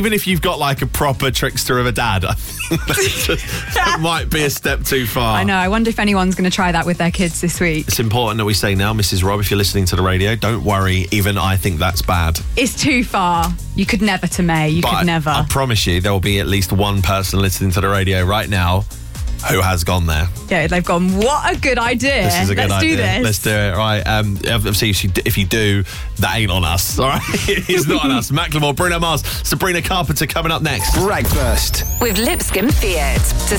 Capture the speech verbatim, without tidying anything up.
even if you've got like a proper trickster of a dad, I think that's just, that might be a step too far. I know. I wonder if anyone's going to try that with their kids this week. It's important that we say now, Missus Rob, if you're listening to the radio, don't worry. Even I think that's bad. It's too far. You could never to May. You but could never. I, I promise you, there will be at least one person listening to the radio right now who has gone there. Yeah, they've gone, what a good idea. This is a good Let's idea. do this. Let's do it. Right. Um, obviously, if you, if you do, that ain't on us. All right. It's not on us. Macklemore, Bruno Mars, Sabrina Carpenter coming up next. Breakfast with Lipscomb Fiat. To